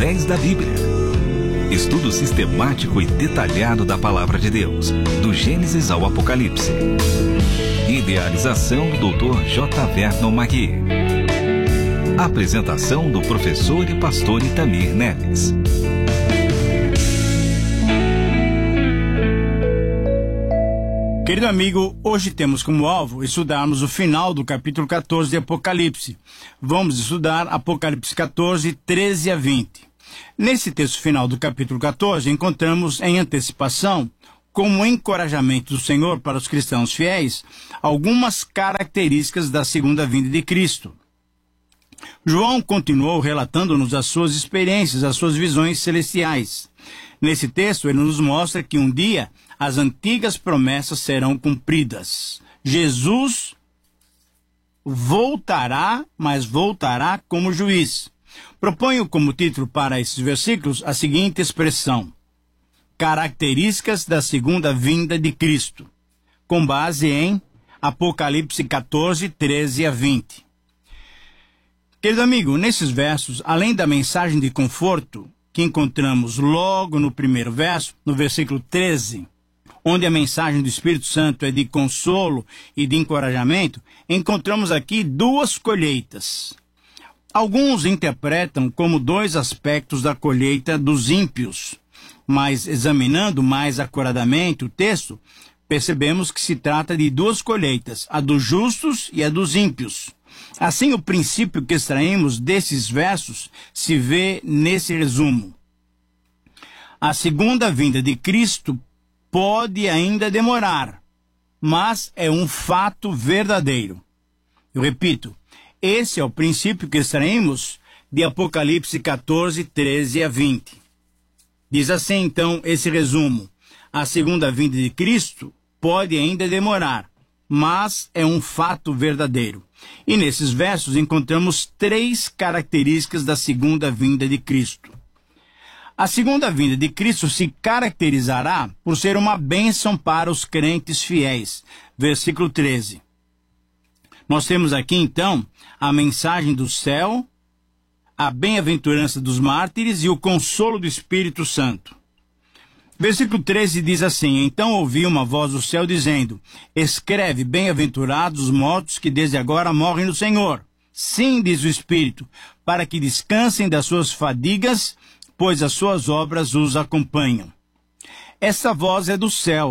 através da Bíblia. Estudo sistemático e detalhado da Palavra de Deus, do Gênesis ao Apocalipse. Idealização do Dr. J. Vernon Magui. Apresentação do professor e pastor Itamir Neves. Querido amigo, hoje temos como alvo estudarmos o final do capítulo 14 de Apocalipse. Vamos estudar Apocalipse 14, 13 a 20. Nesse texto final do capítulo 14, encontramos em antecipação, como encorajamento do Senhor para os cristãos fiéis, algumas características da segunda vinda de Cristo. João continuou relatando-nos as suas experiências, as suas visões celestiais. Nesse texto, ele nos mostra que um dia as antigas promessas serão cumpridas. Jesus voltará, mas voltará como juiz. Proponho como título para esses versículos a seguinte expressão: características da segunda vinda de Cristo, com base em Apocalipse 14, 13 a 20. Querido amigo, nesses versos, além da mensagem de conforto que encontramos logo no primeiro verso, no versículo 13, onde a mensagem do Espírito Santo é de consolo e de encorajamento, encontramos aqui duas colheitas. Alguns interpretam como dois aspectos da colheita dos ímpios, mas examinando mais acuradamente o texto, percebemos que se trata de duas colheitas, a dos justos e a dos ímpios. Assim, o princípio que extraímos desses versos se vê nesse resumo. A segunda vinda de Cristo pode ainda demorar, mas é um fato verdadeiro. Eu repito, esse é o princípio que extraímos de Apocalipse 14, 13 a 20. Diz assim, então, esse resumo: a segunda vinda de Cristo pode ainda demorar, mas é um fato verdadeiro. E nesses versos encontramos três características da segunda vinda de Cristo. A segunda vinda de Cristo se caracterizará por ser uma bênção para os crentes fiéis. Versículo 13. Nós temos aqui, então, a mensagem do céu, a bem-aventurança dos mártires e o consolo do Espírito Santo. Versículo 13 diz assim: então ouvi uma voz do céu dizendo: escreve, bem-aventurados os mortos que desde agora morrem no Senhor. Sim, diz o Espírito, para que descansem das suas fadigas, pois as suas obras os acompanham. Essa voz é do céu.